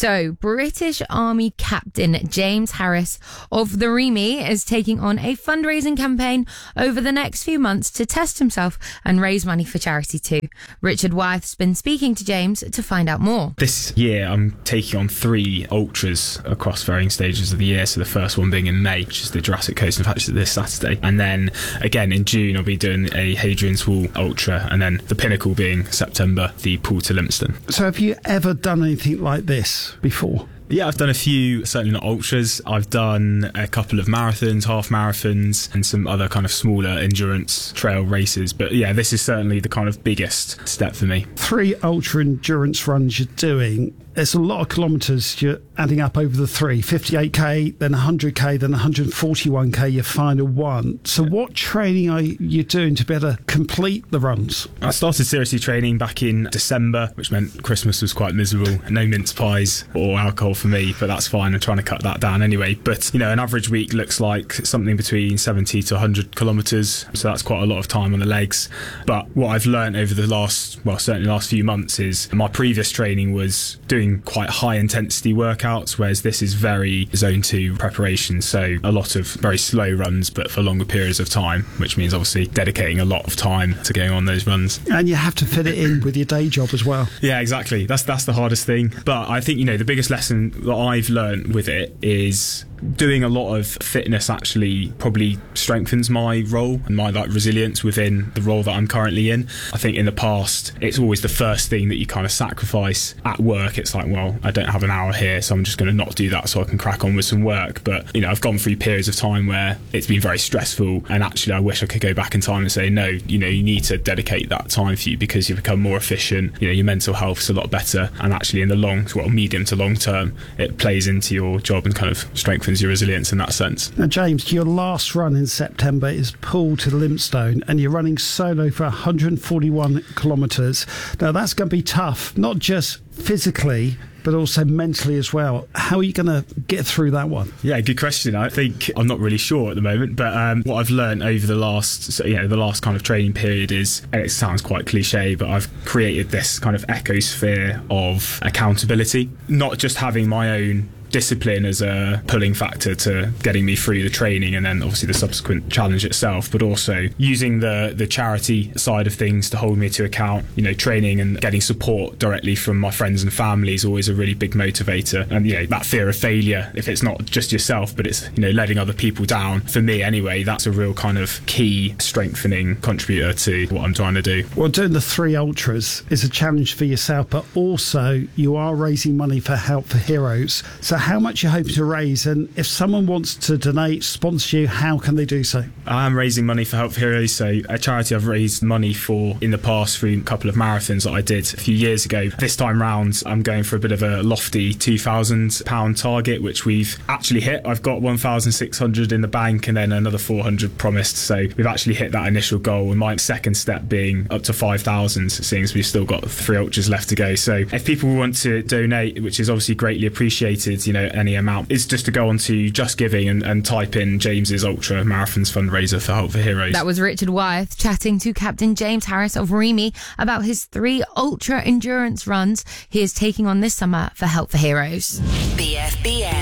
So, British Army Captain James Harris of the Remy is taking on a fundraising campaign over the next few months to test himself and raise money for charity too. Richard Wyeth's been speaking to James to find out more. This year I'm taking on 3 ultras across varying stages of the year. So the first one being in May, which is the Jurassic Coast, in fact it's this Saturday. And then again in June I'll be doing a Hadrian's Wall ultra, and then the pinnacle being September, the Pool to Lympstone. So have you ever done anything like this before? Yeah, I've done a few, certainly not ultras. I've done a couple of marathons, half marathons, and some other kind of smaller endurance trail races. But yeah, this is certainly the kind of biggest step for me. 3 ultra endurance runs you're doing. There's a lot of kilometres you're adding up over the 3, 58k, then 100k, then 141k, your final one. So what training are you doing to be able to complete the runs? I started seriously training back in December, which meant Christmas was quite miserable. No mince pies or alcohol for me, but that's fine. I'm trying to cut that down anyway. But, you know, an average week looks like something between 70 to 100 kilometres. So that's quite a lot of time on the legs. But what I've learned over the certainly last few months is my previous training was doing quite high intensity workouts, whereas this is very zone 2 preparation, so a lot of very slow runs but for longer periods of time, which means obviously dedicating a lot of time to going on those runs. And you have to fit it in with your day job as well. Yeah, exactly. That's the hardest thing. But I think, you know, the biggest lesson that I've learned with it is doing a lot of fitness actually probably strengthens my role and my resilience within the role that I'm currently in. I think in the past it's always the first thing that you kind of sacrifice at work. It's like, well, I don't have an hour here, so I'm just going to not do that so I can crack on with some work. But, you know, I've gone through periods of time where it's been very stressful, and actually I wish I could go back in time and say, no, you know, you need to dedicate that time for you because you become more efficient, you know, your mental health's a lot better, and actually in the medium to long term it plays into your job and kind of strengthens your resilience in that sense. Now, James, your last run in September is Pool to Lympstone, and you're running solo for 141 kilometres. Now, that's going to be tough, not just physically, but also mentally as well. How are you going to get through that one? Yeah, good question. I think I'm not really sure at the moment, but what I've learned over the last kind of training period is, and it sounds quite cliche, but I've created this kind of ecosphere of accountability, not just having my own discipline as a pulling factor to getting me through the training and then obviously the subsequent challenge itself, but also using the charity side of things to hold me to account. You know, training and getting support directly from my friends and family is always a really big motivator. And, you know, that fear of failure, if it's not just yourself, but it's, you know, letting other people down, for me anyway, that's a real kind of key strengthening contributor to what I'm trying to do. Well, doing the 3 ultras is a challenge for yourself, but also you are raising money for Help for Heroes. So how much are you hoping to raise? And if someone wants to donate, sponsor you, how can they do so? I am raising money for Help for Heroes, so a charity I've raised money for in the past through a couple of marathons that I did a few years ago. This time round, I'm going for a bit of a lofty £2,000 target, which we've actually hit. I've got 1,600 in the bank and then another 400 promised, so we've actually hit that initial goal, and my second step being up to 5,000, seeing as we've still got 3 ultras left to go. So if people want to donate, which is obviously greatly appreciated, you know, any amount, is just to go on to Just Giving and type in James's Ultra Marathons fundraiser for Help for Heroes. That was Richard Wyeth chatting to Captain James Harris of Remy about his 3 ultra endurance runs he is taking on this summer for Help for Heroes. BFBN.